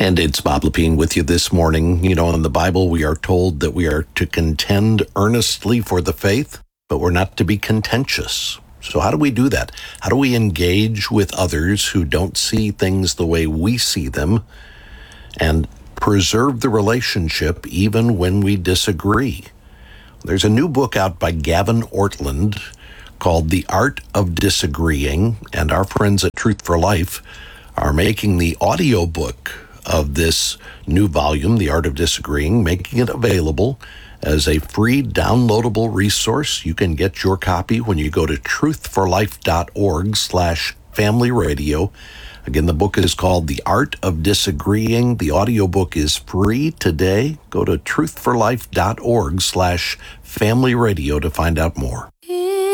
And it's Bob Lepine with you this morning. You know, in the Bible, we are told that we are to contend earnestly for the faith, but we're not to be contentious. So how do we do that? How do we engage with others who don't see things the way we see them and preserve the relationship even when we disagree? There's a new book out by Gavin Ortlund called The Art of Disagreeing, and our friends at Truth for Life are making the audiobook of this new volume, The Art of Disagreeing, making it available as a free downloadable resource. You can get your copy when you go to truthforlife.org/family radio. Again, the book is called The Art of Disagreeing. The audiobook is free today. Go to truthforlife.org/family radio to find out more.